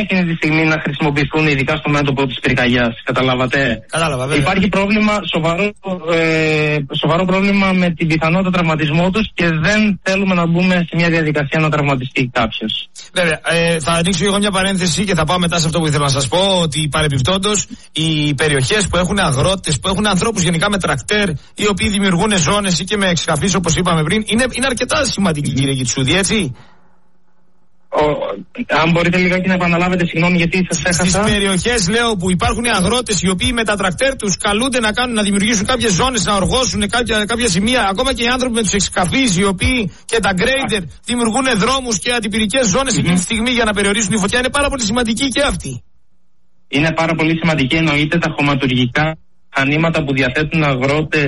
εκείνη τη στιγμή να χρησιμοποιηθούν ειδικά στο μέτωπο της πυρκαγιάς. Καταλάβατε. Κατάλαβα, βέβαια. Υπάρχει πρόβλημα, σοβαρό πρόβλημα με την πιθανότητα τραυματισμού τους και δεν θέλουμε να μπούμε σε μια διαδικασία να τραυματιστεί κάποιος. Βέβαια, θα ανοίξω εγώ μια παρένθεση και θα πάω μετά σε αυτό που ήθελα να σας πω, ότι παρεμπιπτόντως οι περιοχές που έχουν αγρότες, που έχουν ανθρώπους γενικά με τρακτέρ, οι οποίοι δημιουργούν ζώνες ή και με εξκαφείς όπως είπαμε πριν, είναι αρκετά σημαντική, κύριε Κιτσούδη, έτσι. Αν μπορείτε λιγάκι να επαναλάβετε, συγγνώμη γιατί σας έχασα. Στις περιοχές, λέω, που υπάρχουν αγρότες οι οποίοι με τα τρακτέρ τους καλούνται να δημιουργήσουν κάποιες ζώνες, να οργώσουν κάποια σημεία, ακόμα και οι άνθρωποι με τους εξκαφείς οι οποίοι και τα γκρέιντερ δημιουργούν δρόμους και αντιπυρικές ζώνες εκείνη τη στιγμή για να περιορίσουν τη φωτιά, είναι πάρα πολύ σημαντική και αυτή. Είναι πάρα πολύ σημαντική, εννοείται τα χωματουργικά μηχανήματα που διαθέτουν αγρότες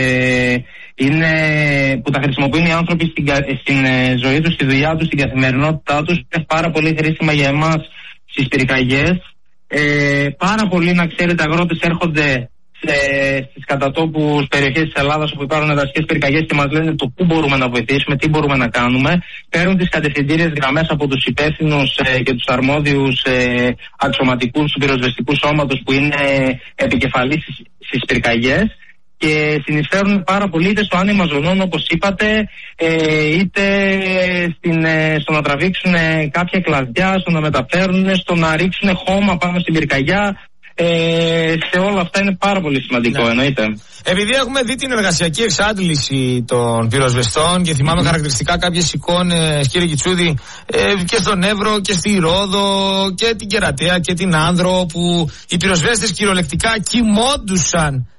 που τα χρησιμοποιούν οι άνθρωποι στην ζωή τους, στη δουλειά τους, στην καθημερινότητά τους. Είναι πάρα πολύ χρήσιμα για εμάς στις πυρκαγιές. Πάρα πολλοί, να ξέρετε, αγρότες έρχονται στις κατατόπους περιοχές της Ελλάδας όπου υπάρχουν δασικές πυρκαγιές και μας λένε το πού μπορούμε να βοηθήσουμε, τι μπορούμε να κάνουμε. Παίρνουν τις κατευθυντήριες γραμμές από τους υπεύθυνους και τους αρμόδιους αξιωματικούς του πυροσβεστικού σώματος που είναι επικεφαλής στις πυρκαγιές και συνεισφέρουν πάρα πολύ είτε στο άνοιγμα ζωνών όπως είπατε, είτε στο να τραβήξουν κάποια κλαδιά, στο να μεταφέρουν, στο να ρίξουν χώμα πάνω στην πυρκαγιά. Σε όλα αυτά είναι πάρα πολύ σημαντικό, ναι. Εννοείται. Επειδή έχουμε δει την εργασιακή εξάντληση των πυροσβεστών και θυμάμαι χαρακτηριστικά κάποιες εικόνες, κύριε Κιτσούδη, και στον Εύρο και στη Ρόδο και την Κερατέα και την Άνδρο, που οι πυροσβέστες κυριολεκτικά κοιμόντουσαν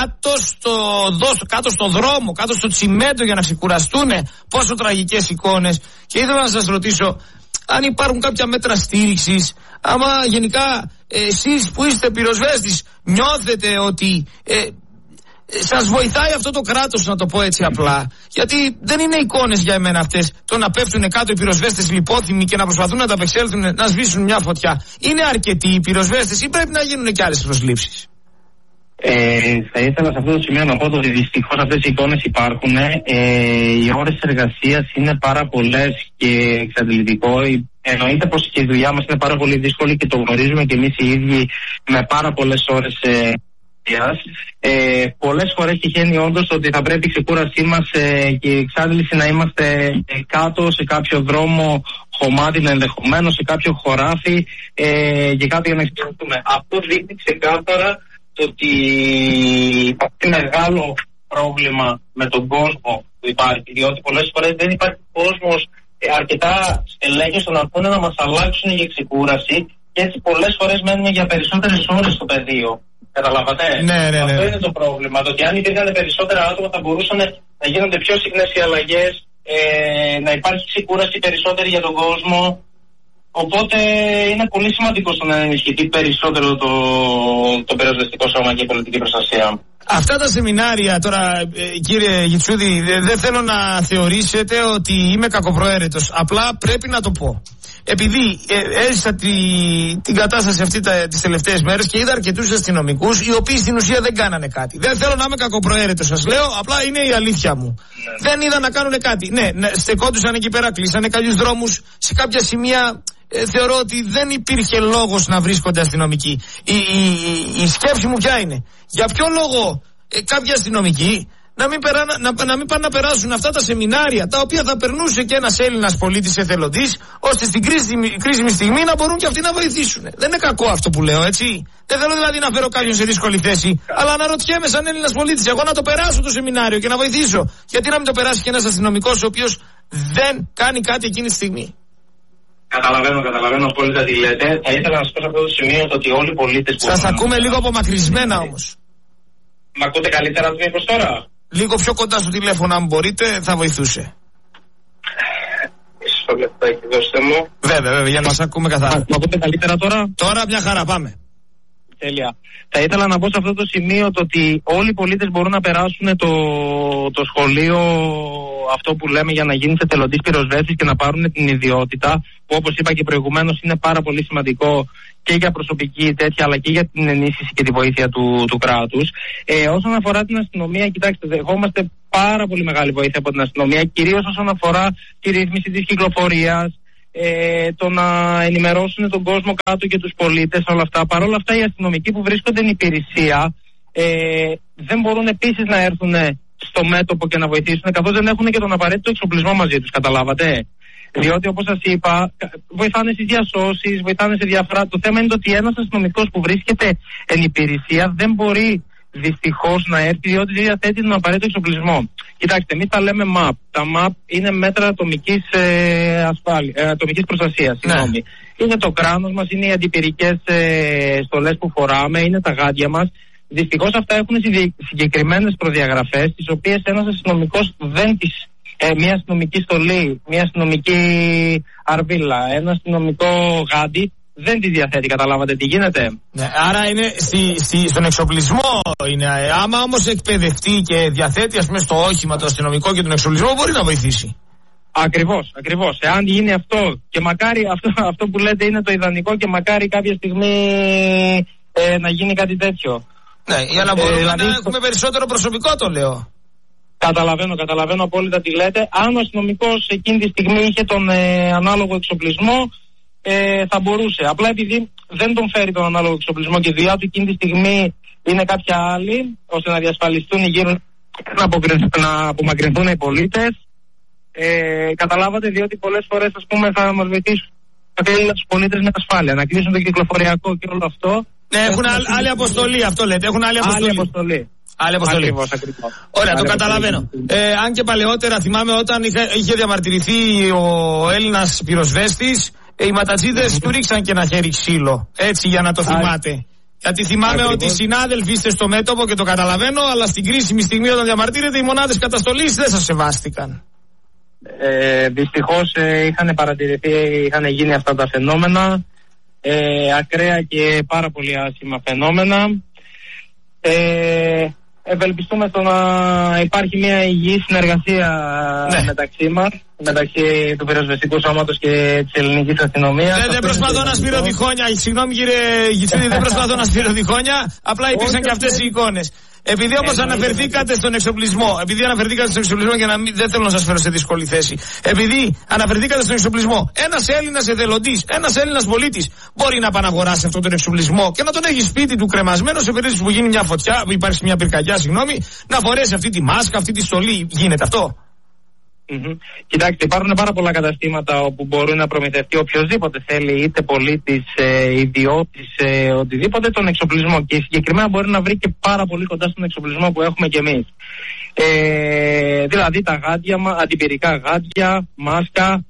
κάτω στο δρόμο, κάτω στο τσιμέντο για να ξεκουραστούν. Πόσο τραγικές εικόνες. Και ήθελα να σας ρωτήσω αν υπάρχουν κάποια μέτρα στήριξης, άμα γενικά εσείς που είστε πυροσβέστης νιώθετε ότι σας βοηθάει αυτό το κράτος, να το πω έτσι απλά, γιατί δεν είναι εικόνες για εμένα αυτές, το να πέφτουν κάτω οι πυροσβέστες λιπόθυμοι και να προσπαθούν να τα απεξέλθουν, να σβήσουν μια φωτιά. Είναι αρκετοί οι πυροσβέστες ή πρέπει να γίνουν και άλλες προσλήψεις? Θα ήθελα σε αυτό το σημείο να πω ότι δυστυχώς αυτές οι εικόνες υπάρχουν. Οι ώρες εργασίας είναι πάρα πολλές και εξαντλητικό. Εννοείται πως και η δουλειά μας είναι πάρα πολύ δύσκολη και το γνωρίζουμε και εμείς οι ίδιοι με πάρα πολλές ώρες εργασίας. Πολλές φορές τυχαίνει όντως ότι θα πρέπει η ξεκούρασή μας και η εξάντληση να είμαστε κάτω σε κάποιο δρόμο χωμάτινο, ενδεχομένως σε κάποιο χωράφι και κάτω για να εξυπηρετούμε. Αυτό δείχνει ξεκάθαρα ότι υπάρχει μεγάλο πρόβλημα με τον κόσμο που υπάρχει, διότι πολλές φορές δεν υπάρχει κόσμος αρκετά στελέχος να πούνε να μας αλλάξουν για ξεκούραση και έτσι πολλές φορές μένουμε για περισσότερες ώρες στο πεδίο. Καταλάβατε? Ναι. Αυτό είναι το πρόβλημα. Το ότι αν υπήρχαν περισσότερα άτομα θα μπορούσαν να γίνονται πιο συχνές οι αλλαγές, να υπάρχει ξεκούραση περισσότερη για τον κόσμο. Οπότε είναι πολύ σημαντικό στο να ενισχυθεί περισσότερο το πυροσβεστικό σώμα και η πολιτική προστασία. Αυτά τα σεμινάρια τώρα, κύριε Κιτσούδη, δεν θέλω να θεωρήσετε ότι είμαι κακοπροαίρετος. Απλά πρέπει να το πω. Επειδή έζησα την κατάσταση αυτή τις τελευταίες μέρες και είδα αρκετούς αστυνομικούς οι οποίοι στην ουσία δεν κάνανε κάτι. Δεν θέλω να είμαι κακοπροαίρετος, σας λέω, απλά είναι η αλήθεια μου. Ναι. Δεν είδα να κάνουν κάτι. Ναι, στεκόντουσαν εκεί πέρα, κλείσανε κάποιους δρόμους σε κάποια σημεία. Θεωρώ ότι δεν υπήρχε λόγος να βρίσκονται αστυνομικοί. Η σκέψη μου ποια είναι? Για ποιο λόγο κάποιοι αστυνομικοί να μην πάνε να περάσουν αυτά τα σεμινάρια, τα οποία θα περνούσε και ένας Έλληνας πολίτης εθελοντής, ώστε στην κρίσιμη στιγμή να μπορούν και αυτοί να βοηθήσουν. Δεν είναι κακό αυτό που λέω, έτσι. Δεν θέλω δηλαδή να φέρω κάποιον σε δύσκολη θέση, αλλά αναρωτιέμαι σαν Έλληνας πολίτης, εγώ να το περάσω το σεμινάριο και να βοηθήσω. Γιατί να μην το περάσει και ένας αστυνομικός ο οποίος δεν κάνει κάτι εκείνη τη στιγμή? Καταλαβαίνω απόλυτα τι λέτε. Θα ήθελα να σας πω σε αυτό το σημείο ότι όλοι οι πολίτες. Σας ακούμε λίγο απομακρυσμένα όμως. Μ' ακούτε καλύτερα μήπως τώρα? Λίγο πιο κοντά στο τηλέφωνο, αν μπορείτε, θα βοηθούσε. Ίσως το λεπτάκι, δώστε μου. Βέβαια, για να σας ακούμε καθαρά. Μ' ακούτε καλύτερα τώρα? Τώρα μια χαρά, πάμε. Τέλεια. Θα ήθελα να πω σε αυτό το σημείο το ότι όλοι οι πολίτες μπορούν να περάσουν το σχολείο αυτό που λέμε για να γίνει εθελοντής πυροσβέστης και να πάρουν την ιδιότητα, που όπως είπα και προηγουμένως είναι πάρα πολύ σημαντικό και για προσωπική τέτοια αλλά και για την ενίσχυση και τη βοήθεια του κράτους. Όσον αφορά την αστυνομία, κοιτάξτε, δεχόμαστε πάρα πολύ μεγάλη βοήθεια από την αστυνομία, κυρίως όσον αφορά τη ρύθμιση της κυκλοφορίας, το να ενημερώσουν τον κόσμο κάτω και τους πολίτες, όλα αυτά. Παρ' όλα αυτά οι αστυνομικοί που βρίσκονται εν υπηρεσία δεν μπορούν επίσης να έρθουν στο μέτωπο και να βοηθήσουν, καθώς δεν έχουν και τον απαραίτητο εξοπλισμό μαζί τους, καταλάβατε. Διότι όπως σας είπα, βοηθάνε στις διασώσεις, βοηθάνε σε διάφορα. Το θέμα είναι ότι ένας αστυνομικός που βρίσκεται εν υπηρεσία δεν μπορεί δυστυχώς να έρθει, διότι δεν διαθέτει τον απαραίτητο εξοπλισμό. Κοιτάξτε, εμείς τα λέμε MAP. Τα MAP είναι μέτρα ατομικής προστασίας. Ναι. Είναι το κράνος μας, είναι οι αντιπυρικές στολές που φοράμε, είναι τα γάντια μας. Δυστυχώς αυτά έχουν συγκεκριμένες προδιαγραφές, τις οποίες ένας αστυνομικός δεν τις. Μια αστυνομική στολή, μια αστυνομική αρβίλα, ένα αστυνομικό γάντι δεν τη διαθέτει, καταλάβατε τι γίνεται. Ναι, άρα είναι στον εξοπλισμό είναι. Άμα όμως εκπαιδευτεί και διαθέτει, ας πούμε, στο όχημα το αστυνομικό και τον εξοπλισμό, μπορεί να βοηθήσει. Ακριβώς. Εάν γίνει αυτό, και μακάρι αυτό που λέτε είναι το ιδανικό, και μακάρι κάποια στιγμή να γίνει κάτι τέτοιο. Ναι, για να μπορούμε να έχουμε περισσότερο προσωπικό, το λέω. Καταλαβαίνω απόλυτα τι λέτε. Αν ο αστυνομικός εκείνη τη στιγμή είχε τον ανάλογο εξοπλισμό, θα μπορούσε. Απλά επειδή δεν τον φέρει τον ανάλογο εξοπλισμό και η δουλειά του εκείνη τη στιγμή είναι κάποια άλλη, ώστε να διασφαλιστούν να απομακρυνθούν οι πολίτες, καταλάβατε, διότι πολλές φορές, ας πούμε, θα μας βοηθήσουν να θέλουν τους πολίτες με ασφάλεια, να κλείσουν το κυκλοφοριακό και όλο αυτό. Ναι, έχουν άλλη αποστολή, αυτό λέτε. Έχουν άλλη αποστολή. Ακριβώς. Ωραία, το καταλαβαίνω. Αν και παλαιότερα θυμάμαι όταν είχε διαμαρτυρηθεί ο Έλληνας πυροσβέστης, οι ματατζίδες του ρίξαν και ένα χέρι ξύλο. Έτσι, για να το θυμάται. Γιατί θυμάμαι ότι οι συνάδελφοι είστε στο μέτωπο και το καταλαβαίνω, αλλά στην κρίσιμη στιγμή όταν διαμαρτύρετε, οι μονάδες καταστολής δεν σας σεβάστηκαν. Δυστυχώς είχαν παρατηρηθεί, είχαν γίνει αυτά τα φαινόμενα, ακραία και πάρα πολύ άσχημα φαινόμενα. Ευελπιστούμε στο να υπάρχει μια υγιή συνεργασία μεταξύ μας, μεταξύ του πυροσβεστικού σώματος και της ελληνικής αστυνομίας. Δεν προσπαθώ να σπείρω διχόνια. Συγγνώμη κύριε Γιτσίδη, δεν προσπαθώ να σπείρω διχόνια. Απλά υπήρξαν και αυτές οι εικόνες. Επειδή όμως αναφερθήκατε στον εξοπλισμό, και δεν θέλω να σας φέρω σε δύσκολη θέση. Επειδή αναφερθήκατε στον εξοπλισμό, ένας Έλληνας εθελοντής, ένας Έλληνας πολίτης μπορεί να παναγοράσει αυτόν τον εξοπλισμό και να τον έχει σπίτι του κρεμασμένο σε περίπτωση που γίνει μια φωτιά, που υπάρχει μια πυρκαγιά, να φορέσει αυτή τη μάσκα, αυτή τη στολή. Γίνεται αυτό? Κοιτάξτε, υπάρχουν πάρα πολλά καταστήματα όπου μπορεί να προμηθευτεί οποιοδήποτε θέλει, είτε πολίτης, ιδιώτης, οτιδήποτε, τον εξοπλισμό, και συγκεκριμένα μπορεί να βρει και πάρα πολύ κοντά στον εξοπλισμό που έχουμε κι εμείς. Δηλαδή τα γάντια, αντιπυρικά γάντια, μάσκα,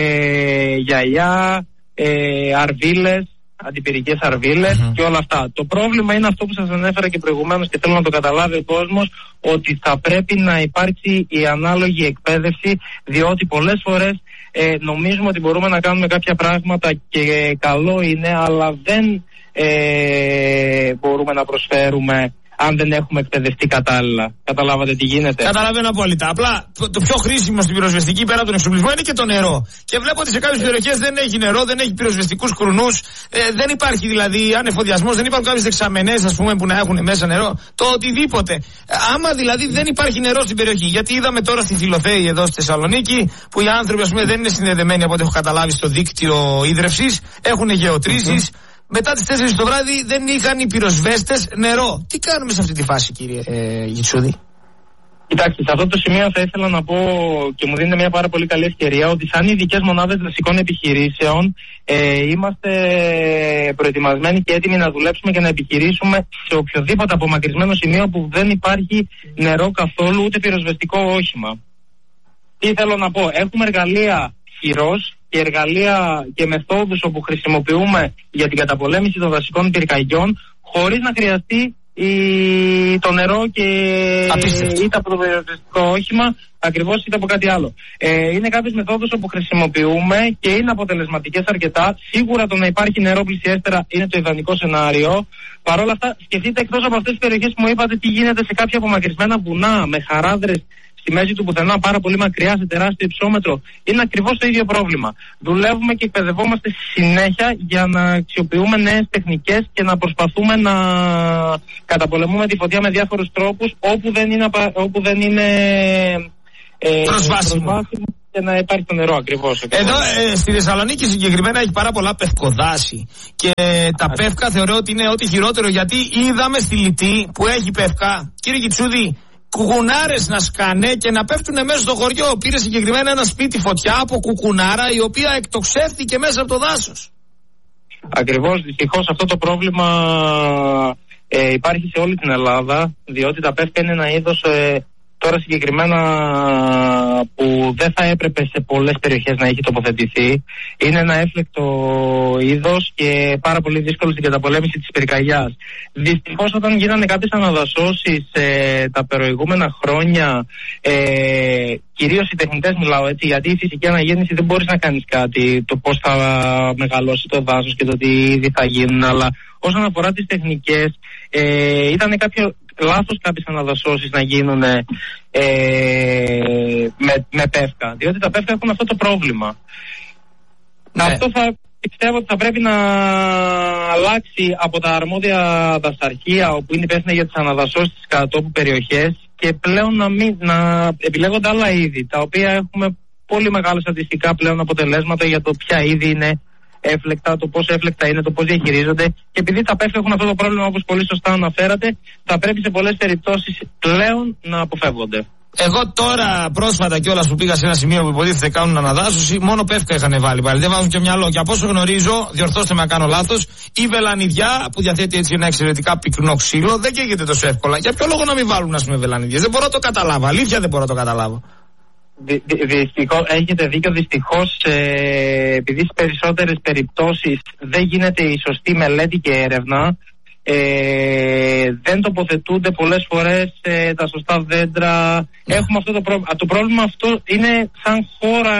γυαλιά, αρβίλες, αντιπυρικές αρβίλες και όλα αυτά. Το πρόβλημα είναι αυτό που σας ανέφερα και προηγουμένως και θέλω να το καταλάβει ο κόσμος, ότι θα πρέπει να υπάρξει η ανάλογη εκπαίδευση, διότι πολλές φορές νομίζουμε ότι μπορούμε να κάνουμε κάποια πράγματα και καλό είναι, αλλά δεν μπορούμε να προσφέρουμε αν δεν έχουμε εκπαιδευτεί κατάλληλα. Καταλάβατε τι γίνεται? Καταλαβαίνω απόλυτα. Απλά το πιο χρήσιμο στην πυροσβεστική πέρα από τον εξοπλισμό είναι και το νερό. Και βλέπω ότι σε κάποιες περιοχές δεν έχει νερό, δεν έχει πυροσβεστικούς κρουνούς, δεν υπάρχει δηλαδή ανεφοδιασμός, δεν υπάρχουν κάποιες δεξαμενές, ας πούμε, που να έχουν μέσα νερό. Το οτιδήποτε. Άμα δηλαδή δεν υπάρχει νερό στην περιοχή, γιατί είδαμε τώρα στη Φιλοθέη εδώ στη Θεσσαλονίκη, που οι άνθρωποι, ας πούμε, δεν είναι συνδεδεμένοι από ό,τι έχω καταλάβει στο δίκτυο ίδρευσης, έχουν γεωτρήσεις. Μετά τις 4 το βράδυ δεν είχαν οι πυροσβέστες νερό. Τι κάνουμε σε αυτή τη φάση, κύριε Γιτσούδη? Κοιτάξτε, σε αυτό το σημείο θα ήθελα να πω, και μου δίνετε μια πάρα πολύ καλή ευκαιρία, ότι σαν ειδικές μονάδες δασικών επιχειρήσεων είμαστε προετοιμασμένοι και έτοιμοι να δουλέψουμε και να επιχειρήσουμε σε οποιοδήποτε απομακρυσμένο σημείο που δεν υπάρχει νερό καθόλου, ούτε πυροσβεστικό όχημα. Τι θέλω να πω? Έχουμε εργαλεία χειρός και εργαλεία και μεθόδους όπου χρησιμοποιούμε για την καταπολέμηση των δασικών πυρκαγιών, χωρίς να χρειαστεί το νερό και είτε από το πυροσβεστικό όχημα ακριβώς είτε από κάτι άλλο. Είναι κάποιες μεθόδους όπου χρησιμοποιούμε και είναι αποτελεσματικές αρκετά. Σίγουρα το να υπάρχει νερό πλησιέστερα είναι το ιδανικό σενάριο. Παρ' όλα αυτά, σκεφτείτε εκτός από αυτές τις περιοχές που μου είπατε τι γίνεται σε κάποια απομακρυσμένα βουνά με χαράδρες στη μέση του πουθενά, πάρα πολύ μακριά, σε τεράστιο υψόμετρο. Είναι ακριβώς το ίδιο πρόβλημα. Δουλεύουμε και εκπαιδευόμαστε συνέχεια για να αξιοποιούμε νέες τεχνικές και να προσπαθούμε να καταπολεμούμε τη φωτιά με διάφορους τρόπους όπου δεν είναι προσβάσιμο και να υπάρχει το νερό ακριβώς. Εδώ στη Θεσσαλονίκη συγκεκριμένα έχει πάρα πολλά πευκοδάση και τα πεύκα θεωρώ ότι είναι ό,τι χειρότερο, γιατί είδαμε στη Λυτή που έχει πεύκα, κύριε Κιτσούδη, κουκουνάρες να σκάνε και να πέφτουν μέσα στο χωριό. Πήρε συγκεκριμένα ένα σπίτι φωτιά από κουκουνάρα, η οποία εκτοξεύτηκε μέσα από το δάσος. Ακριβώς, δυστυχώς αυτό το πρόβλημα υπάρχει σε όλη την Ελλάδα, διότι τα πεύκα είναι ένα είδος τώρα συγκεκριμένα που δεν θα έπρεπε σε πολλές περιοχές να έχει τοποθετηθεί. Είναι ένα έφλεκτο είδος και πάρα πολύ δύσκολο στην καταπολέμηση της πυρκαγιάς. Δυστυχώς όταν γίνανε κάποιες αναδασώσεις τα προηγούμενα χρόνια, κυρίως οι τεχνητές μιλάω έτσι, γιατί η φυσική αναγέννηση δεν μπορείς να κάνεις κάτι, το πώς θα μεγαλώσει το δάσος και το τι είδη θα γίνουν, αλλά όσον αφορά τις τεχνικές, ήταν κάποιο λάθος κάποιες αναδασώσεις να γίνουν με πεύκα, διότι τα πεύκα έχουν αυτό το πρόβλημα. Ναι. Αυτό πιστεύω ότι θα πρέπει να αλλάξει από τα αρμόδια δασαρχεία, όπου είναι υπεύθυνα για τις αναδασώσεις στις κατατόπου περιοχές, και πλέον να επιλέγονται άλλα είδη, τα οποία έχουμε πολύ μεγάλα στατιστικά πλέον αποτελέσματα για το ποια είδη είναι έφλεκτα, το πόσο έφλεκτα είναι, το πώς διαχειρίζονται. Και επειδή τα πεύκα έχουν αυτό το πρόβλημα, όπως πολύ σωστά αναφέρατε, θα πρέπει σε πολλές περιπτώσεις πλέον να αποφεύγονται. Εγώ τώρα πρόσφατα κιόλας που πήγα σε ένα σημείο που υποτίθεται κάνουν αναδάσωση, μόνο πεύκα είχαν βάλει πάλι. Δεν βάζουν και μυαλό. Και από όσο γνωρίζω, διορθώστε με αν κάνω λάθος, η βελανιδιά που διαθέτει έτσι ένα εξαιρετικά πυκνό ξύλο δεν καίγεται τόσο εύκολα. Για ποιο λόγο να μην βάλουν, ας πούμε, βελανιδιές? Δεν μπορώ να το καταλάβω. Αλήθεια δεν μπορώ να το καταλάβω. Δυστυχώς, έχετε δίκιο, δυστυχώς, επειδή στις περισσότερες περιπτώσεις δεν γίνεται η σωστή μελέτη και έρευνα, δεν τοποθετούνται πολλές φορές τα σωστά δέντρα. Έχουμε αυτό το πρόβλημα. Το πρόβλημα αυτό είναι σαν χώρα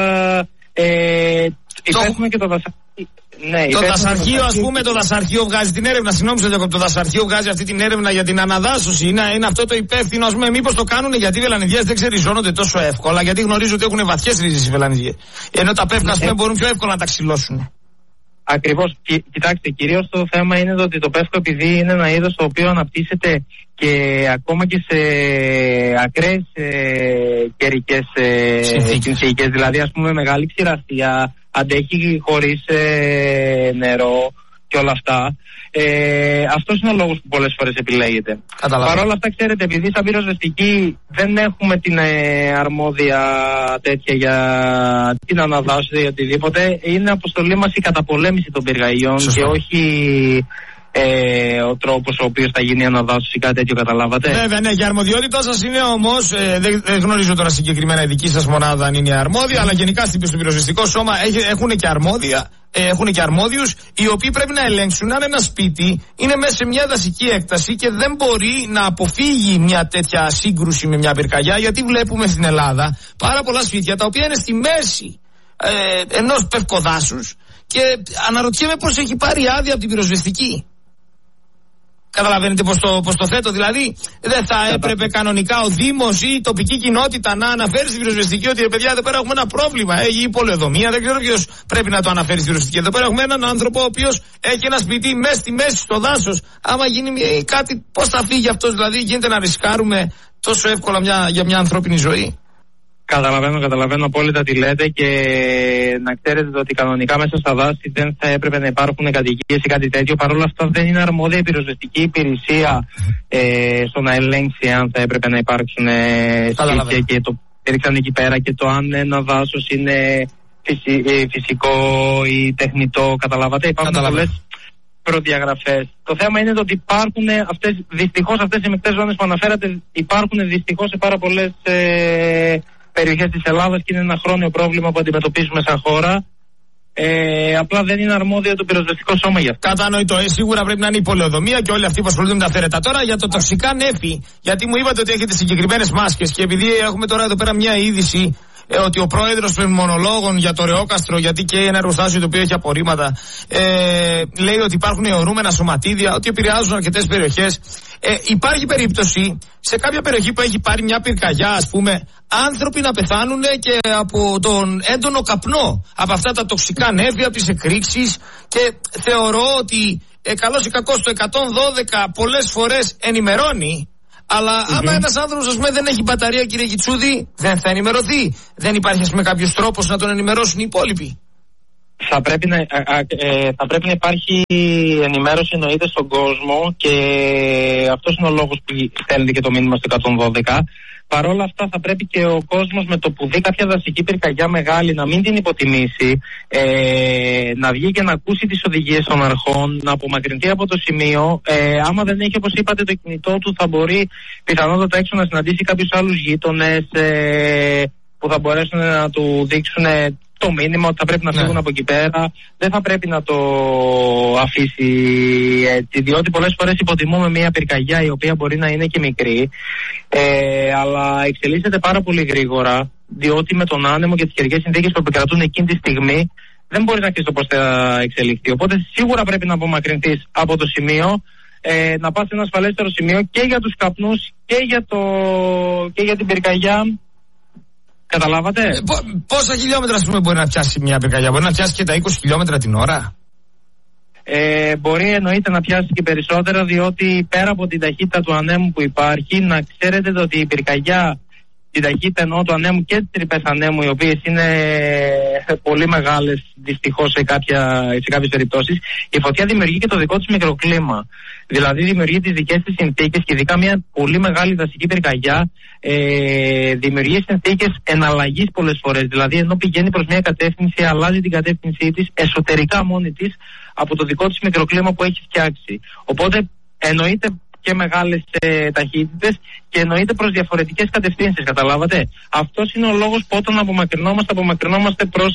υπεύθυνο και το δασαρχείο. Ναι, το δασαρχείο, ας πούμε, το δασαρχείο βγάζει την έρευνα. Συγγνώμη, το δασαρχείο βγάζει αυτή την έρευνα για την αναδάσωση. Είναι αυτό το υπεύθυνο, ας πούμε, μήπως το κάνουν γιατί οι βελανιδιές δεν ξεριζώνονται τόσο εύκολα, γιατί γνωρίζω ότι έχουν βαθιές ρίζες οι βελανιδιές. Ενώ τα πεύκα, ας πούμε, μπορούν πιο εύκολα να τα ξυλώσουν. Ακριβώς. Κοιτάξτε, κυρίως το θέμα είναι ότι το πεύκο, επειδή είναι ένα είδος το οποίο αναπτύσσεται και ακόμα και σε ακραίες καιρικές συνθήκες, δηλαδή ας πούμε μεγάλη ξηρασία, αντέχει χωρίς νερό και όλα αυτά. Αυτός είναι ο λόγος που πολλές φορές επιλέγεται. Παρ' όλα αυτά, ξέρετε, επειδή σαν πυροσβεστικοί δεν έχουμε την αρμόδια τέτοια για την αναδάσωση ή οτιδήποτε, είναι αποστολή μας η καταπολέμηση των πυρκαγιών και όχι ο τρόπος ο οποίος θα γίνει η αναδάσωση ή κάτι τέτοιο, καταλάβατε. Βέβαια, ναι, για αρμοδιότητά σας είναι όμως, δεν γνωρίζω τώρα συγκεκριμένα η δική σας μονάδα αν είναι αρμόδια, αλλά γενικά στο πυροσβεστικό σώμα έχουν και αρμόδια. Έχουν και αρμόδιους οι οποίοι πρέπει να ελέγξουν αν ένα σπίτι είναι μέσα σε μια δασική έκταση και δεν μπορεί να αποφύγει μια τέτοια σύγκρουση με μια πυρκαγιά, γιατί βλέπουμε στην Ελλάδα πάρα πολλά σπίτια τα οποία είναι στη μέση ενός πευκοδάσους και αναρωτιέμαι πώς έχει πάρει άδεια από την πυροσβεστική. Καταλαβαίνετε πώς το θέτω? Δηλαδή, δεν θα έπρεπε κανονικά ο Δήμος ή η τοπική κοινότητα να αναφέρει στην πυροσβεστική ότι, παιδιά, εδώ πέρα έχουμε ένα πρόβλημα, η πολεοδομία, δεν ξέρω ποιος πρέπει να το αναφέρει στην πυροσβεστική. Εδώ πέρα έχουμε έναν άνθρωπο ο οποίος έχει ένα σπίτι μέσα στη μέση στο δάσος. Άμα γίνει κάτι, πώς θα φύγει αυτός? Δηλαδή, γίνεται να ρισκάρουμε τόσο εύκολα για μια ανθρώπινη ζωή? Καταλαβαίνω απόλυτα τι λέτε, και να ξέρετε ότι κανονικά μέσα στα δάση δεν θα έπρεπε να υπάρχουν κατοικίες ή κάτι τέτοιο. Παρ' όλα αυτά δεν είναι αρμόδια η πυροσβεστική υπηρεσία στο να ελέγξει αν θα έπρεπε να υπάρξουν σπίτια, και το έριξαν εκεί πέρα, και το αν ένα δάσος είναι φυσικό ή τεχνητό. Καταλάβατε, υπάρχουν πολλές προδιαγραφές. Το θέμα είναι ότι υπάρχουν δυστυχώς αυτές οι μεικτές ζώνες που αναφέρατε, υπάρχουν δυστυχώς σε πάρα πολλές περιοχές της Ελλάδας, και είναι ένα χρόνιο πρόβλημα που αντιμετωπίζουμε σαν χώρα. Απλά δεν είναι αρμόδιο το πυροσβεστικό σώμα γι' αυτό. Κατανοητό. Σίγουρα πρέπει να είναι η πολεοδομία και όλοι αυτοί που ασχολούνται με τα θέρετα. Τώρα για το τοξικά νέφη, γιατί μου είπατε ότι έχετε συγκεκριμένες μάσκες, και επειδή έχουμε τώρα εδώ πέρα μια είδηση ότι ο πρόεδρος των μονολόγων για το Ρεόκαστρο, γιατί και ένα εργοστάσιο το οποίο έχει απορρίμματα, λέει ότι υπάρχουν αιωρούμενα σωματίδια, ότι επηρεάζουν αρκετές περιοχές. Υπάρχει περίπτωση σε κάποια περιοχή που έχει πάρει μια πυρκαγιά, ας πούμε, άνθρωποι να πεθάνουν και από τον έντονο καπνό, από αυτά τα τοξικά νέφη, από τις εκρήξεις, και θεωρώ ότι καλώς ή κακώς το 112 πολλές φορές ενημερώνει, Αλλά άμα ένας άνθρωπος, ας πούμε, δεν έχει μπαταρία, κύριε Κιτσούδη, δεν θα ενημερωθεί. Δεν υπάρχει, ας πούμε, κάποιος τρόπος να τον ενημερώσουν οι υπόλοιποι. Θα πρέπει να υπάρχει ενημέρωση, εννοείται, στον κόσμο, και αυτός είναι ο λόγος που στέλνει και το μήνυμα στο 112. Παρ' όλα αυτά, θα πρέπει και ο κόσμος, με το που δει κάποια δασική πυρκαγιά μεγάλη, να μην την υποτιμήσει, να βγει και να ακούσει τις οδηγίες των αρχών, να απομακρυνθεί από το σημείο. Άμα δεν έχει, όπως είπατε, το κινητό του, θα μπορεί πιθανότατα έξω να συναντήσει κάποιους άλλους γείτονες που θα μπορέσουν να του δείξουν το μήνυμα ότι θα πρέπει να φύγουν από εκεί πέρα. Δεν θα πρέπει να το αφήσει έτσι, διότι πολλές φορές υποτιμούμε μια πυρκαγιά η οποία μπορεί να είναι και μικρή, αλλά εξελίσσεται πάρα πολύ γρήγορα, διότι με τον άνεμο και τις καιρικές συνθήκες που επικρατούν εκείνη τη στιγμή δεν μπορεί να ξέρει το πώς θα εξελιχθεί. Οπότε σίγουρα πρέπει να απομακρυνθείς από το σημείο, να πας σε ένα ασφαλέστερο σημείο και για τους καπνούς και για την πυρκαγιά. Καταλάβατε. Πόσα χιλιόμετρα, ας πούμε, μπορεί να πιάσει μια πυρκαγιά? Μπορεί να πιάσει και τα 20 χιλιόμετρα την ώρα? Μπορεί, εννοείται, να πιάσει και περισσότερα, διότι πέρα από την ταχύτητα του ανέμου που υπάρχει, να ξέρετε ότι η πυρκαγιά, την ταχύτητα εννοώ του ανέμου και τις τρυπές ανέμου, οι οποίες είναι πολύ μεγάλες δυστυχώς σε κάποιες περιπτώσεις, η φωτιά δημιουργεί και το δικό της μικροκλίμα. Δηλαδή δημιουργεί τις δικές της συνθήκες, και ειδικά μια πολύ μεγάλη δασική πυρκαγιά δημιουργεί συνθήκες εναλλαγής πολλές φορές. Δηλαδή, ενώ πηγαίνει προς μια κατεύθυνση, αλλάζει την κατεύθυνσή της εσωτερικά μόνη της από το δικό της μικροκλίμα που έχει φτιάξει. Οπότε εννοείται και μεγάλες ταχύτητες, και εννοείται προς διαφορετικές κατευθύνσεις, καταλάβατε. Αυτός είναι ο λόγος που όταν απομακρυνόμαστε προς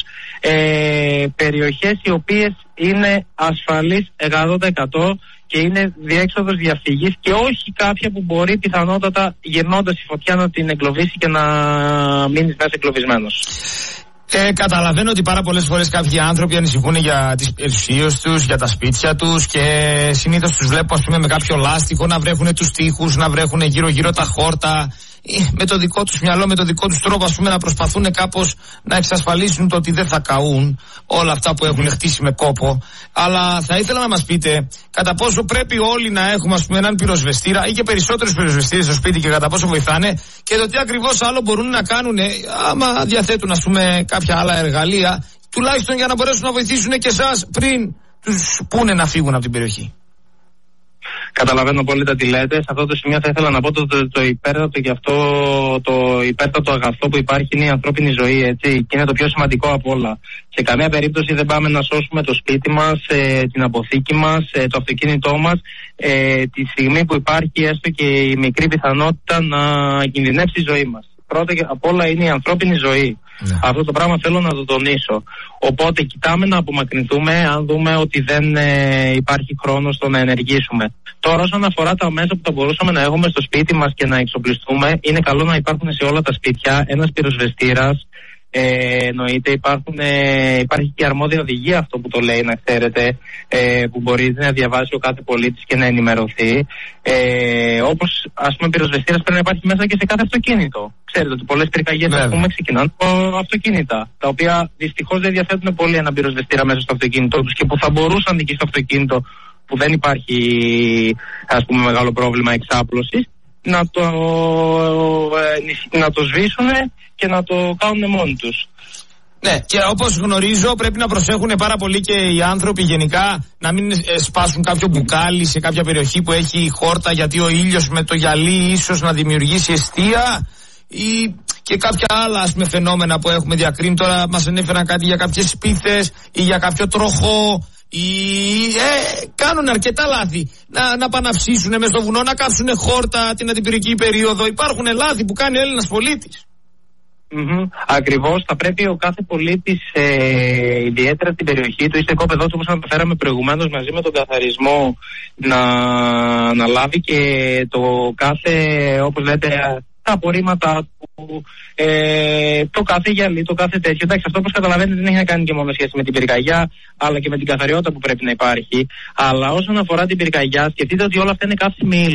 περιοχές οι οποίες είναι ασφαλείς 100% και είναι διέξοδος διαφυγής, και όχι κάποια που μπορεί πιθανότατα γυρνώντας η φωτιά να την εγκλωβίσει και να μείνεις μέσα εγκλωβισμένος. Καταλαβαίνω ότι πάρα πολλές φορές κάποιοι άνθρωποι ανησυχούν για τις περιουσίες τους, για τα σπίτια τους, και συνήθως τους βλέπω, ας πούμε, με κάποιο λάστιχο να βρέχουν τους τοίχους, να βρέχουν γύρω-γύρω τα χόρτα, με το δικό τους μυαλό, με το δικό τους τρόπο, ας πούμε, να προσπαθούν κάπως να εξασφαλίσουν το ότι δεν θα καούν όλα αυτά που έχουν χτίσει με κόπο. Αλλά θα ήθελα να μας πείτε κατά πόσο πρέπει όλοι να έχουμε, ας πούμε, έναν πυροσβεστήρα ή και περισσότερους πυροσβεστήρες στο σπίτι, και κατά πόσο βοηθάνε, και το τι ακριβώς άλλο μπορούν να κάνουν άμα διαθέτουν, ας πούμε, κάποια άλλα εργαλεία, τουλάχιστον για να μπορέσουν να βοηθήσουν και εσάς πριν τους πούνε να φύγουν από την περιοχή. Καταλαβαίνω πολύ τι λέτε. Σε αυτό το σημείο θα ήθελα να πω το υπέρτατο, και αυτό το υπέρτατο αγαθό που υπάρχει είναι η ανθρώπινη ζωή, έτσι, και είναι το πιο σημαντικό από όλα. Σε καμία περίπτωση δεν πάμε να σώσουμε το σπίτι μας, την αποθήκη μας, το αυτοκίνητό μας, τη στιγμή που υπάρχει έστω και η μικρή πιθανότητα να κινδυνεύσει η ζωή μας. Πρώτα απ' όλα είναι η ανθρώπινη ζωή. Ναι. Αυτό το πράγμα θέλω να το τονίσω. Οπότε κοιτάμε να απομακρυνθούμε αν δούμε ότι δεν υπάρχει χρόνο στο να ενεργήσουμε. Τώρα, όσον αφορά τα μέσα που θα μπορούσαμε να έχουμε στο σπίτι μας και να εξοπλιστούμε, είναι καλό να υπάρχουν σε όλα τα σπίτια ένας πυροσβεστήρας. Εννοείται υπάρχει και αρμόδια οδηγία, αυτό που το λέει, να ξέρετε, που μπορεί να διαβάσει ο κάθε πολίτης και να ενημερωθεί. Όπως, ας πούμε, πυροσβεστήρας πρέπει να υπάρχει μέσα και σε κάθε αυτοκίνητο. Ξέρετε ότι πολλές πυρκαγιές, ας πούμε, ξεκινάνε από αυτοκίνητα, τα οποία δυστυχώς δεν διαθέτουν πολύ ένα πυροσβεστήρα μέσα στο αυτοκίνητό τους, και που θα μπορούσαν εκεί στο αυτοκίνητο που δεν υπάρχει, ας πούμε, μεγάλο πρόβλημα εξάπλωσης, να το σβήσουν και να το κάνουν μόνοι τους. Ναι, και όπως γνωρίζω πρέπει να προσέχουν πάρα πολύ και οι άνθρωποι γενικά να μην σπάσουν κάποιο μπουκάλι σε κάποια περιοχή που έχει χόρτα, γιατί ο ήλιος με το γυαλί ίσως να δημιουργήσει εστία ή και κάποια άλλα, ας πούμε, φαινόμενα που έχουμε διακρίνει. Τώρα μας ανέφεραν κάτι για κάποιες σπίθες ή για κάποιο τροχό. Κάνουν αρκετά λάθη να παναυσίσουν μες στο βουνό, να κάψουν χόρτα την αντιπυρική περίοδο. Υπάρχουν λάθη που κάνει ο Έλληνας πολίτης. Ακριβώς, θα πρέπει ο κάθε πολίτης, ιδιαίτερα στην περιοχή του ή στο οικόπεδό του, όπως αναφέραμε προηγουμένως, μαζί με τον καθαρισμό, να λάβει και το κάθε, όπως λέτε, τα απορρίμματα του, το κάθε γυαλί, το κάθε τέτοιο. Εντάξει, αυτό, όπως καταλαβαίνετε, δεν έχει να κάνει και μόνο σχέση με την πυρκαγιά, αλλά και με την καθαριότητα που πρέπει να υπάρχει. Αλλά όσον αφορά την πυρκαγιά, σκεφτείτε ότι όλα αυτά είναι καύσιμη ύλη.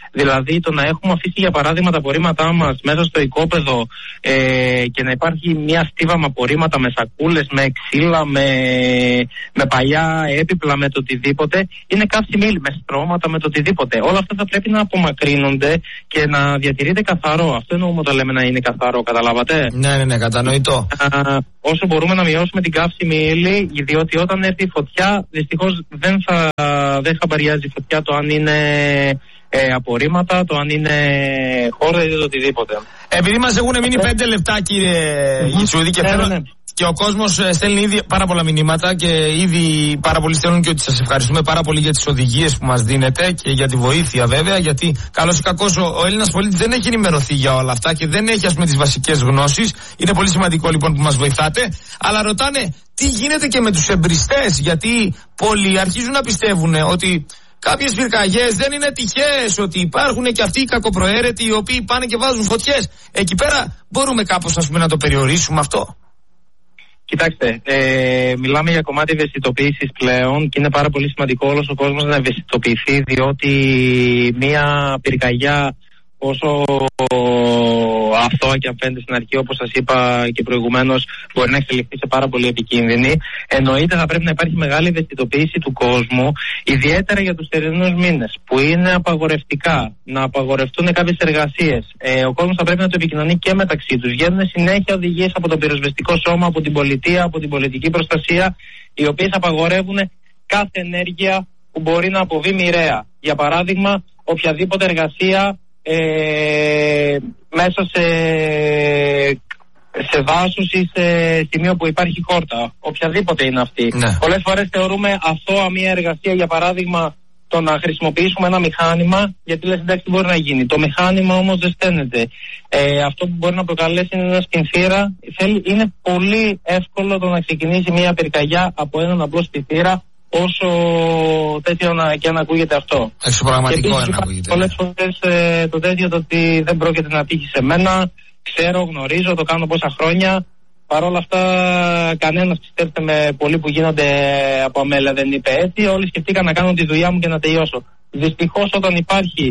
Δηλαδή το να έχουμε αφήσει για παράδειγμα τα απορρίμματά μας μέσα στο οικόπεδο και να υπάρχει μια στίβα με απορρίμματα, με σακούλες, με ξύλα, με παλιά έπιπλα, με το οτιδήποτε, είναι καύσιμη ύλη, με στρώματα, με το οτιδήποτε. Όλα αυτά θα πρέπει να απομακρύνονται και να διατηρείται καθαρό. Αυτό εννοούμε όταν λέμε να είναι καθαρό, καταλάβατε? Ναι, κατανοητό. Όσο μπορούμε να μειώσουμε την καύσιμη ύλη, διότι όταν έρθει η φωτιά, δυστυχώς δεν χαμπαριάζει η φωτιά το αν είναι απορρίμματα, το αν είναι χώρο ή το οτιδήποτε. Επειδή μας έχουν μείνει 5 λεπτά, κύριε Γητσούδη, και θέλω... Και ο κόσμος στέλνει ήδη πάρα πολλά μηνύματα και ήδη πάρα πολλοί στέλνουν και ότι σας ευχαριστούμε πάρα πολύ για τις οδηγίες που μας δίνετε και για τη βοήθεια βέβαια, γιατί καλώς ή κακώς ο Έλληνας πολίτης δεν έχει ενημερωθεί για όλα αυτά και δεν έχει, ας πούμε, τις βασικές γνώσεις. Είναι πολύ σημαντικό λοιπόν που μας βοηθάτε, αλλά ρωτάνε τι γίνεται και με τους εμπριστές, γιατί πολλοί αρχίζουν να πιστεύουν ότι κάποιες πυρκαγιές δεν είναι τυχαίες, ότι υπάρχουν και αυτοί οι κακοπροαίρετοι οι οποίοι πάνε και βάζουν φωτιές. Εκεί πέρα μπορούμε κάπως, ας πούμε, να το περιορίσουμε αυτό? Κοιτάξτε, μιλάμε για κομμάτι ευαισθητοποίησης πλέον και είναι πάρα πολύ σημαντικό όλος ο κόσμος να ευαισθητοποιηθεί, διότι μια πυρκαγιά, όσο αθώα και αν φαίνεται στην αρχή, όπως σας είπα και προηγουμένως, μπορεί να εξελιχθεί σε πάρα πολύ επικίνδυνη. Εννοείται θα πρέπει να υπάρχει μεγάλη ευαισθητοποίηση του κόσμου, ιδιαίτερα για τους θερινούς μήνες, που είναι απαγορευτικά, να απαγορευτούν κάποιες εργασίες. Ο κόσμος θα πρέπει να το επικοινωνεί και μεταξύ τους. Βγαίνουν συνέχεια οδηγίες από το πυροσβεστικό σώμα, από την πολιτεία, από την πολιτική προστασία, οι οποίες απαγορεύουν κάθε ενέργεια που μπορεί να αποβεί μοιραία. Για παράδειγμα, οποιαδήποτε εργασία μέσα σε δάσος ή σε σημείο που υπάρχει χόρτα, οποιαδήποτε είναι αυτή. Ναι. Πολλές φορές θεωρούμε αθώα μια εργασία, για παράδειγμα το να χρησιμοποιήσουμε ένα μηχάνημα, γιατί λες εντάξει τι μπορεί να γίνει. Το μηχάνημα όμως δεν στένεται. Αυτό που μπορεί να προκαλέσει είναι ένα σπινθήρα. Είναι πολύ εύκολο το να ξεκινήσει μια πυρκαγιά από έναν απλό σπινθήρα, όσο τέτοιο και αν ακούγεται αυτό. Εξωπραγματικό να ακούγεται. Πολλές φορές το τέτοιο το ότι δεν πρόκειται να τύχει σε μένα, ξέρω, γνωρίζω, το κάνω πόσα χρόνια. Παρ' όλα αυτά, κανένας, πιστεύετε με, πολλοί που γίνονται από αμέλεια δεν είπε έτσι. Όλοι σκεφτήκαν να κάνουν τη δουλειά μου και να τελειώσω. Δυστυχώς, όταν υπάρχει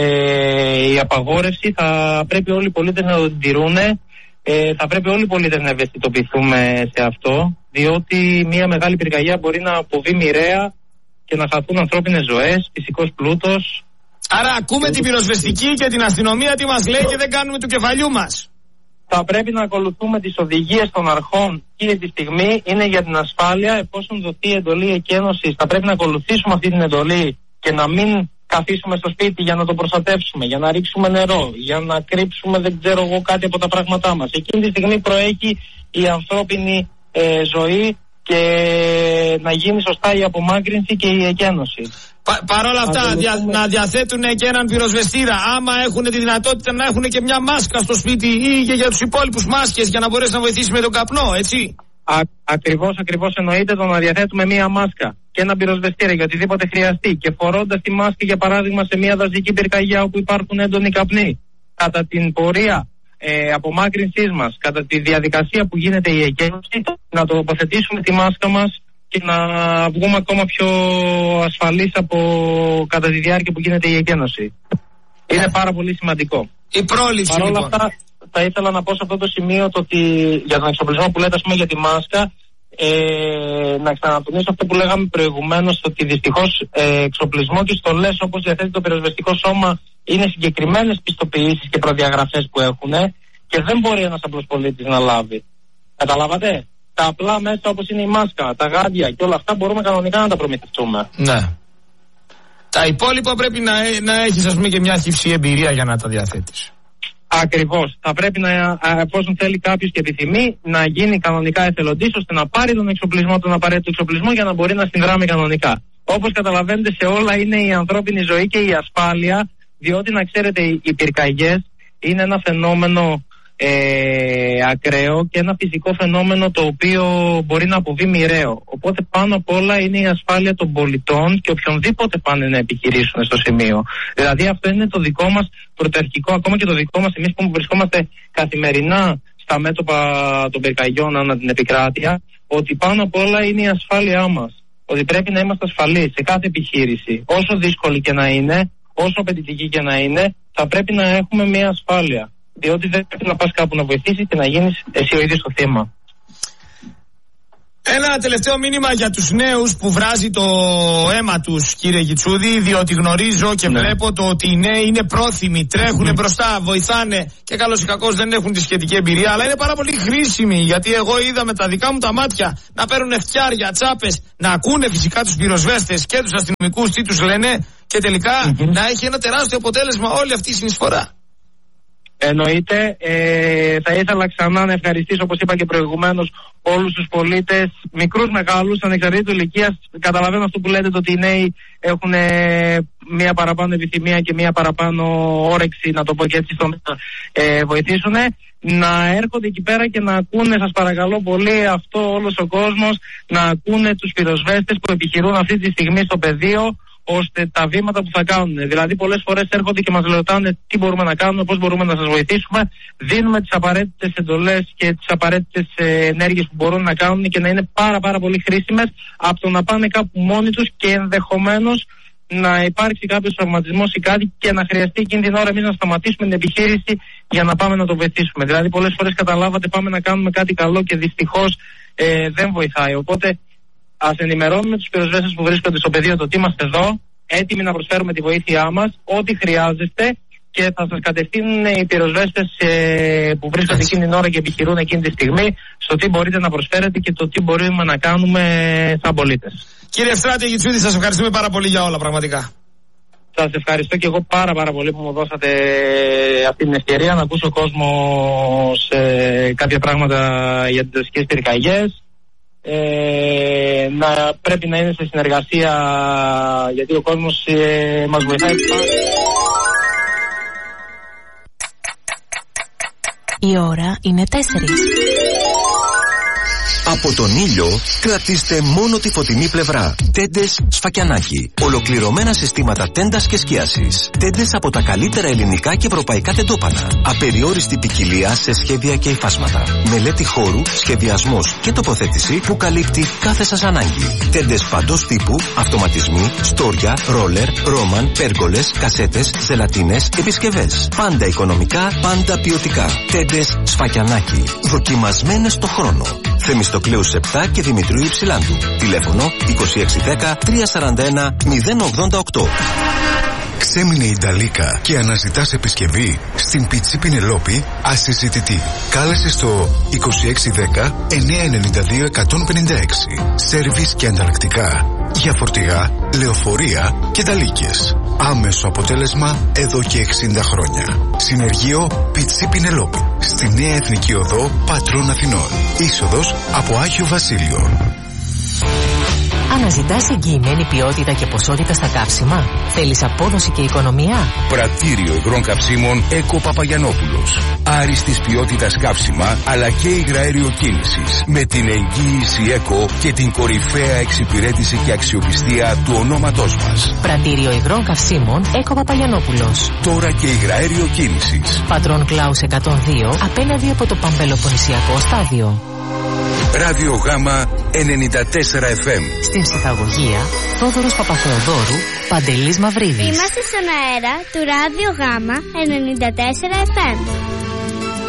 η απαγόρευση, θα πρέπει όλοι οι πολίτες να το τηρούν. Θα πρέπει όλοι οι πολίτες να ευαισθητοποιηθούμε σε αυτό, διότι μια μεγάλη πυρκαγιά μπορεί να αποβεί μοιραία και να χαθούν ανθρώπινες ζωές, φυσικός πλούτος. Άρα ακούμε την πυροσβεστική και την αστυνομία τι μας λέει και δεν κάνουμε του κεφαλιού μας. Θα πρέπει να ακολουθούμε τις οδηγίες των αρχών και τη στιγμή είναι για την ασφάλεια. Εφόσον δοθεί εντολή εκένωσης, θα πρέπει να ακολουθήσουμε αυτή την εντολή και να μην καθίσουμε στο σπίτι για να το προστατεύσουμε, για να ρίξουμε νερό, για να κρύψουμε δεν ξέρω εγώ κάτι από τα πράγματά μας. Εκείνη τη στιγμή προέχει η ανθρώπινη ζωή και να γίνει σωστά η απομάκρυνση και η εκένωση. Παρ' όλα αυτά να διαθέτουν και έναν πυροσβεστήρα, άμα έχουν τη δυνατότητα να έχουν και μια μάσκα στο σπίτι ή και για τους υπόλοιπους μάσκες για να μπορέσει να βοηθήσει με τον καπνό, έτσι. Ακριβώς εννοείται το να διαθέτουμε μία μάσκα και ένα πυροσβεστήρα για οτιδήποτε χρειαστεί και φορώντας τη μάσκα για παράδειγμα σε μία δασική πυρκαγιά όπου υπάρχουν έντονοι καπνοί, κατά την πορεία απομάκρυνσής μας, κατά τη διαδικασία που γίνεται η εκένωση, να τοποθετήσουμε τη μάσκα μας και να βγούμε ακόμα πιο ασφαλείς κατά τη διάρκεια που γίνεται η εκένωση. Είναι πάρα πολύ σημαντικό. Η πρόληψη. Παρ' όλα αυτά, θα ήθελα να πω σε αυτό το σημείο το ότι για τον εξοπλισμό που λέτε, ας πούμε, για τη μάσκα, να ξανατονίσω αυτό που λέγαμε προηγουμένως, ότι δυστυχώς εξοπλισμό και στολές όπως διαθέτει το πυροσβεστικό σώμα είναι συγκεκριμένες πιστοποιήσεις και προδιαγραφές που έχουν και δεν μπορεί ένας απλός πολίτης να λάβει. Καταλάβατε? Τα απλά μέσα όπως είναι η μάσκα, τα γάντια και όλα αυτά μπορούμε κανονικά να τα προμηθευτούμε. Ναι. Τα υπόλοιπα πρέπει να έχεις, ας πούμε, και μια χυψή εμπειρία για να τα διαθέτεις. Ακριβώς. Θα πρέπει να, εφόσον θέλει κάποιος και επιθυμεί, να γίνει κανονικά εθελοντής ώστε να πάρει τον εξοπλισμό, τον απαραίτητο εξοπλισμό για να μπορεί να συνδράμει κανονικά. Όπως καταλαβαίνετε, σε όλα είναι η ανθρώπινη ζωή και η ασφάλεια, διότι να ξέρετε, οι πυρκαγιές είναι ένα φαινόμενο ακραίο και ένα φυσικό φαινόμενο το οποίο μπορεί να αποβεί μοιραίο. Οπότε πάνω απ' όλα είναι η ασφάλεια των πολιτών και οποιονδήποτε πάνε να επιχειρήσουν στο σημείο. Δηλαδή αυτό είναι το δικό μας πρωταρχικό, ακόμα και το δικό μας εμείς που βρισκόμαστε καθημερινά στα μέτωπα των πυρκαγιών ανά την επικράτεια, ότι πάνω απ' όλα είναι η ασφάλειά μας. Ότι πρέπει να είμαστε ασφαλείς σε κάθε επιχείρηση, όσο δύσκολη και να είναι, όσο απαιτητική και να είναι, θα πρέπει να έχουμε μια ασφάλεια. Διότι δεν πρέπει να πας κάπου να βοηθήσεις και να γίνεις εσύ ο ίδιος το θύμα. Ένα τελευταίο μήνυμα για τους νέους που βράζει το αίμα τους, κύριε Γιτσούδη, διότι γνωρίζω και βλέπω το ότι οι νέοι είναι πρόθυμοι, τρέχουν μπροστά, βοηθάνε και καλώς ή κακώς δεν έχουν τη σχετική εμπειρία, αλλά είναι πάρα πολύ χρήσιμοι, γιατί εγώ είδα με τα δικά μου τα μάτια να παίρνουν φτιάρια, τσάπες, να ακούνε φυσικά τους πυροσβέστες και τους αστυνομικούς τι τους λένε και τελικά να έχει ένα τεράστιο αποτέλεσμα όλη αυτή η συνεισφορά. Εννοείται. Θα ήθελα ξανά να ευχαριστήσω, όπως είπα και προηγουμένως, όλους τους πολίτες, μικρούς, μεγάλους, ανεξαρτήτου ηλικίας. Καταλαβαίνω αυτό που λέτε, το ότι οι νέοι έχουν μία παραπάνω επιθυμία και μία παραπάνω όρεξη, να το πω και έτσι, στο να βοηθήσουν. Να έρχονται εκεί πέρα και να ακούνε, σας παρακαλώ πολύ, αυτό όλος ο κόσμος, να ακούνε τους πυροσβέστες που επιχειρούν αυτή τη στιγμή στο πεδίο, ώστε τα βήματα που θα κάνουν. Δηλαδή, πολλές φορές έρχονται και μας ρωτάνε τι μπορούμε να κάνουμε, πώς μπορούμε να σας βοηθήσουμε. Δίνουμε τις απαραίτητες εντολές και τις απαραίτητες ενέργειες που μπορούν να κάνουν και να είναι πάρα πολύ χρήσιμες, από το να πάνε κάπου μόνοι τους και ενδεχομένως να υπάρξει κάποιος τραυματισμός ή κάτι και να χρειαστεί εκείνη την ώρα εμείς να σταματήσουμε την επιχείρηση για να πάμε να το βοηθήσουμε. Δηλαδή, πολλές φορές καταλάβατε, πάμε να κάνουμε κάτι καλό και δυστυχώς δεν βοηθάει. Οπότε ας ενημερώνουμε τους πυροσβέστες που βρίσκονται στο πεδίο το ότι είμαστε εδώ, έτοιμοι να προσφέρουμε τη βοήθειά μας, ό,τι χρειάζεστε, και θα σας κατευθύνουν οι πυροσβέστες που βρίσκονται εκείνη την ώρα και επιχειρούν εκείνη τη στιγμή στο τι μπορείτε να προσφέρετε και το τι μπορούμε να κάνουμε σαν πολίτες. Κύριε Στράτη Γιτσούδη, σας ευχαριστούμε πάρα πολύ για όλα, πραγματικά. Σας ευχαριστώ και εγώ πάρα πολύ που μου δώσατε αυτή την ευκαιρία να ακούσω ο κόσμος κάποια πράγματα για τις δασικές πυρκαγιές. Να πρέπει να είναι σε συνεργασία, γιατί ο κόσμος μας βοηθάει. Η ώρα είναι 4. Από τον ήλιο κρατήστε μόνο τη φωτεινή πλευρά. Τέντες Σφακιανάκη. Ολοκληρωμένα συστήματα τέντας και σκίασης. Τέντες από τα καλύτερα ελληνικά και ευρωπαϊκά τεντόπανα. Απεριόριστη ποικιλία σε σχέδια και υφάσματα. Μελέτη χώρου, σχεδιασμός και τοποθέτηση που καλύπτει κάθε σας ανάγκη. Τέντες παντός τύπου, αυτοματισμοί, στόρια, ρόλερ, ρόμαν, πέργολες, κασέτες, ζελατίνες, επισκευές. Πάντα οικονομικά, πάντα ποιοτικά. Τέντες Σφακιανάκη. Δοκιμασμένες στο χρόνο. Θεμιστοκλέους 7 και Δημητρίου Υψηλάντου. Τηλέφωνο 2610 341 088. Ξέμεινε η Νταλίκα και αναζητάς επισκευή? Στην Πιτσί Πινελόπη ασυζητητή. Κάλεσε στο 2610 992 156. Σέρβις και ανταλλακτικά για φορτηγά, λεωφορεία και νταλίκες. Άμεσο αποτέλεσμα εδώ και 60 χρόνια. Συνεργείο Πιτσί Πινελόπη. Στη Νέα Εθνική Οδό Πατρών Αθηνών. Είσοδος από Άγιο Βασίλειο. Αναζητάς εγγυημένη ποιότητα και ποσότητα στα καύσιμα? Θέλεις απόδοση και οικονομία? Πρατήριο υγρών καυσίμων Έκο Παπαγιανόπουλος. Άριστης ποιότητας καύσιμα αλλά και υγραέριο κίνησης. Με την εγγύηση Έκο και την κορυφαία εξυπηρέτηση και αξιοπιστία του ονόματός μας. Πρατήριο υγρών καυσίμων Έκο Παπαγιανόπουλος. Τώρα και υγραέριο κίνησης. Πατρών Κλάους 102, απέναντι από το Παμπελοποννησιακό στάδιο. Ράδιο Γάμα 94 FM. Στην ψυχαγωγία Θόδωρος Παπαθεοδόρου, Παντελής Μαυρίδης. Είμαστε στον αέρα του Ράδιο Γάμα 94 FM.